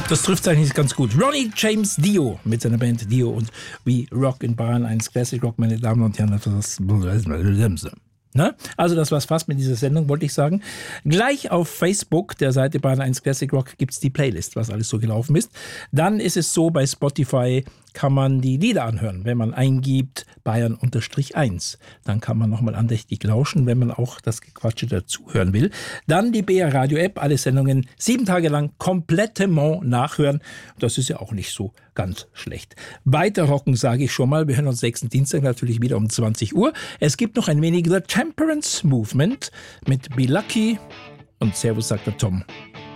Das trifft es eigentlich ganz gut. Ronnie James Dio mit seiner Band Dio und We Rock in Bayern 1 Classic Rock, meine Damen und Herren. Ne? Also das war's fast mit dieser Sendung, wollte ich sagen. Gleich auf Facebook, der Seite Bayern 1 Classic Rock, gibt's die Playlist, was alles so gelaufen ist. Dann ist es so, bei Spotify kann man die Lieder anhören, wenn man eingibt Bayern-1. Dann kann man nochmal andächtig lauschen, wenn man auch das Gequatsche dazu hören will. Dann die BR Radio App, alle Sendungen 7 Tage lang komplettement nachhören. Das ist ja auch nicht so ganz schlecht. Weiter rocken, sage ich schon mal. Wir hören uns nächsten Dienstag natürlich wieder um 20 Uhr. Es gibt noch ein wenig The Temperance Movement mit Be Lucky und Servus, sagt der Tom.